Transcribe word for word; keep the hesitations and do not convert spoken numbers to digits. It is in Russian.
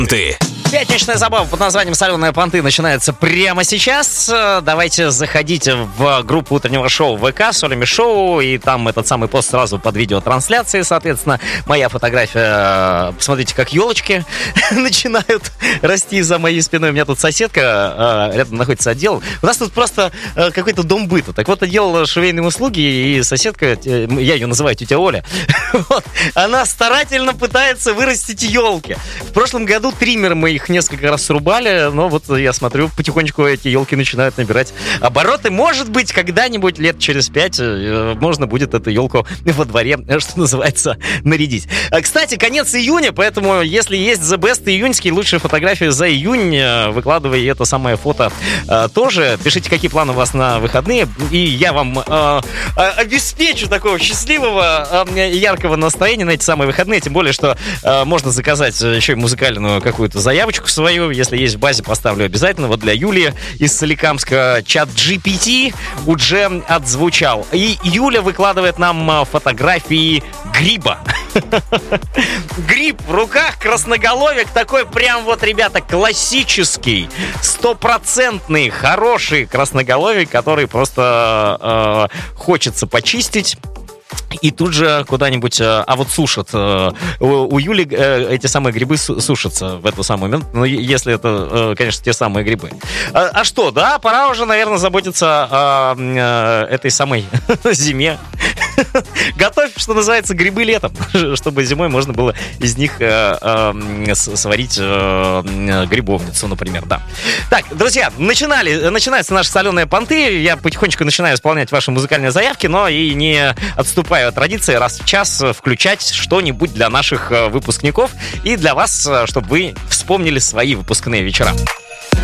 Ты. Пятничная забава под названием «Соленые понты» начинается прямо сейчас. Давайте заходите в группу утреннего шоу ВК «Солями Шоу», и там этот самый пост сразу под видеотрансляцией, соответственно, моя фотография. Посмотрите, как елочки начинают расти за моей спиной. У меня тут соседка, рядом находится отдел. У нас тут просто какой-то дом быта. Так вот, отдел швейные услуги, и соседка, я ее называю тетя Оля, вот, она старательно пытается вырастить елки. В прошлом году триммер мы их несколько раз срубали, но вот я смотрю, потихонечку эти елки начинают набирать обороты. Может быть, когда-нибудь лет через пять можно будет эту елку во дворе, что называется, нарядить. Кстати, конец июня, поэтому если есть The Best июньский, лучшие фотографии за июнь, выкладывай это самое фото тоже. Пишите, какие планы у вас на выходные, и я вам э, обеспечу такого счастливого, э, яркого настроения на эти самые выходные, тем более, что э, можно заказать еще и музыкальную какую-то заявочку свою, если есть в базе, поставлю обязательно. Вот для Юлии из Соликамска чат джи пи ти уже отзвучал. И Юля выкладывает нам фотографии гриба. Гриб в руках, красноголовик, такой прям вот, ребята, классический, стопроцентный, хороший красноголовик, который просто э, хочется почистить и тут же куда-нибудь, а вот сушат. У, у Юли эти самые грибы сушатся в эту самую минуту, ну, если это, конечно, те самые грибы. А, а что, да, пора уже, наверное, заботиться о, о этой самой зиме. Готовь, что называется, грибы летом, чтобы зимой можно было из них э, э, сварить э, грибовницу, например, да. Так, друзья, начинали, начинаются наши соленые понты. Я потихонечку начинаю исполнять ваши музыкальные заявки, но и не отступаю от традиции раз в час включать что-нибудь для наших выпускников и для вас, чтобы вы вспомнили свои выпускные вечера.